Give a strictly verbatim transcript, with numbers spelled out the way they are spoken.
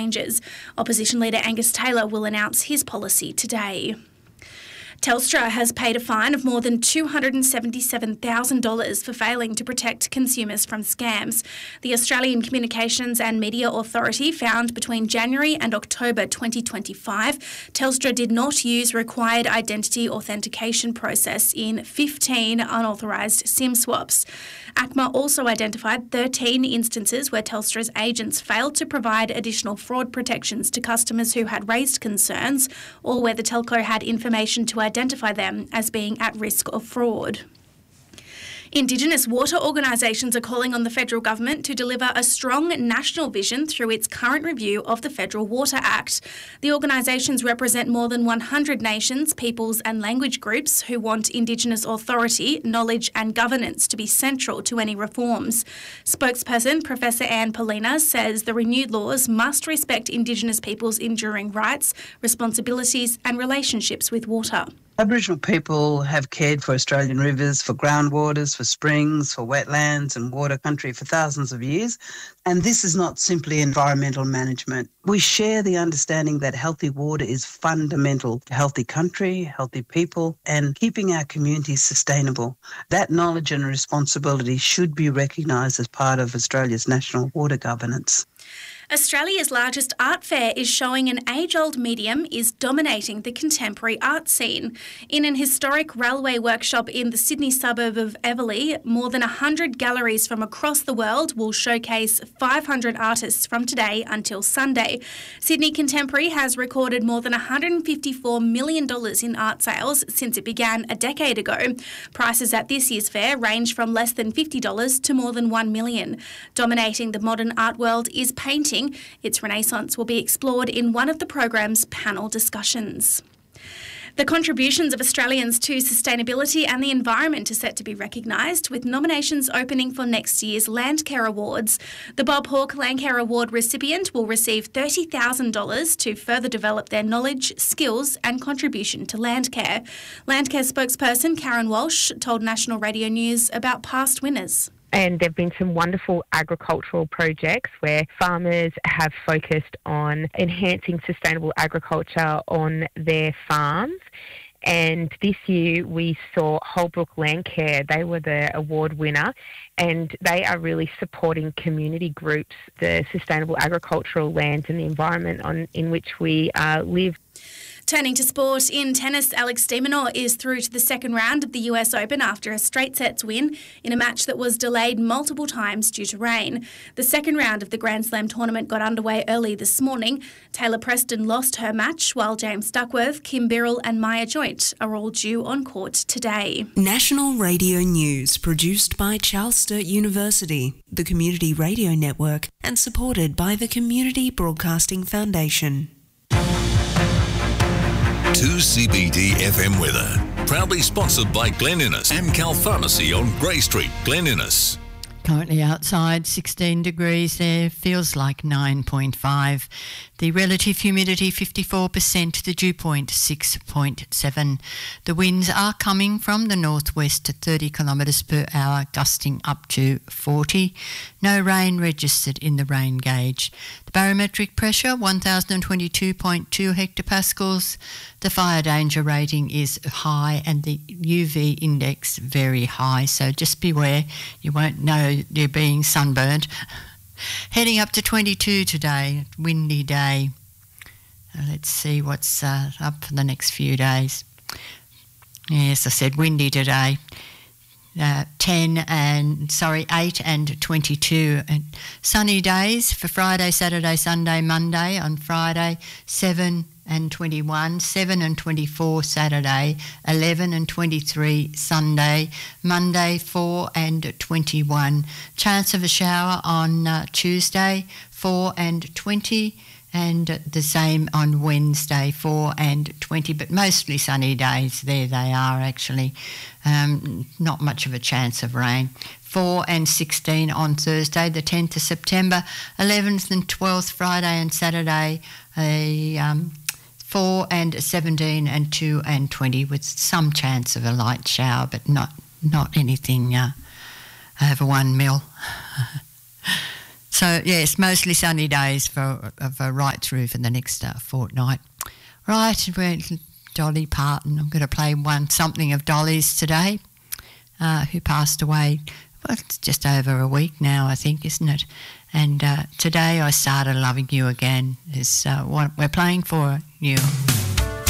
changes. Opposition leader Angus Taylor will announce his policy today. Telstra has paid a fine of more than two hundred seventy-seven thousand dollars for failing to protect consumers from scams. The Australian Communications and Media Authority found between January and October twenty twenty-five, Telstra did not use required identity authentication process in fifteen unauthorised SIM swaps. A C M A also identified thirteen instances where Telstra's agents failed to provide additional fraud protections to customers who had raised concerns, or where the telco had information to identify them as being at risk of fraud. Indigenous water organisations are calling on the federal government to deliver a strong national vision through its current review of the Federal Water Act. The organisations represent more than one hundred nations, peoples and language groups who want Indigenous authority, knowledge and governance to be central to any reforms. Spokesperson Professor Anne Polina says the renewed laws must respect Indigenous peoples' enduring rights, responsibilities and relationships with water. Aboriginal people have cared for Australian rivers, for groundwaters, for springs, for wetlands and water country for thousands of years. And this is not simply environmental management. We share the understanding that healthy water is fundamental to healthy country, healthy people, and keeping our communities sustainable. That knowledge and responsibility should be recognised as part of Australia's national water governance. Australia's largest art fair is showing an age-old medium is dominating the contemporary art scene. In an historic railway workshop in the Sydney suburb of Everleigh, more than one hundred galleries from across the world will showcase five hundred artists from today until Sunday. Sydney Contemporary has recorded more than one hundred fifty-four million dollars in art sales since it began a decade ago. Prices at this year's fair range from less than fifty dollars to more than one million dollars. Dominating the modern art world is painting. Its renaissance will be explored in one of the programme's panel discussions. The contributions of Australians to sustainability and the environment are set to be recognised, with nominations opening for next year's Landcare Awards. The Bob Hawke Landcare Award recipient will receive thirty thousand dollars to further develop their knowledge, skills and contribution to Landcare. Landcare spokesperson Karen Walsh told National Radio News about past winners. And there have been some wonderful agricultural projects where farmers have focused on enhancing sustainable agriculture on their farms. And this year we saw Holbrook Landcare, they were the award winner, and they are really supporting community groups, the sustainable agricultural lands and the environment on, in which we uh, live. Turning to sport, in tennis, Alex de Minaur is through to the second round of the U S Open after a straight sets win in a match that was delayed multiple times due to rain. The second round of the Grand Slam tournament got underway early this morning. Taylor Preston lost her match, while James Duckworth, Kim Birrell and Maya Joint are all due on court today. National Radio News, produced by Charles Sturt University, the Community Radio Network, and supported by the Community Broadcasting Foundation. two C B D F M weather. Proudly sponsored by Glen Innes, Amcal Pharmacy on Grey Street, Glen Innes. Currently outside, sixteen degrees there, feels like nine point five. The relative humidity fifty-four percent, the dew point six point seven. The winds are coming from the northwest at thirty kilometres per hour, gusting up to forty. No rain registered in the rain gauge. The barometric pressure one thousand twenty-two point two hectopascals. The fire danger rating is high and the U V index very high, so just beware, you won't know you're being sunburnt. Heading up to twenty-two today, windy day. Uh, let's see what's uh, up for the next few days. Yes, I said windy today. Uh, ten and sorry eight and twenty-two, and sunny days for Friday, Saturday, Sunday, Monday. On Friday seven and twenty-one, seven and twenty-four Saturday, eleven and twenty-three Sunday, Monday four and twenty-one. Chance of a shower on uh, Tuesday, four and twenty, and the same on Wednesday, four and twenty, but mostly sunny days. There they are actually. Um, not much of a chance of rain. four and sixteen on Thursday, the tenth of September, eleventh and twelfth Friday and Saturday, a um, four and seventeen and two and twenty, with some chance of a light shower, but not not anything uh, over one mil. So, yes, mostly sunny days for, for right through for the next uh, fortnight. Right, we're Dolly Parton. I'm going to play one something of Dolly's today, uh, who passed away, well, it's just over a week now, I think, isn't it? And uh, Today I Started Loving You Again is uh, what we're playing for you.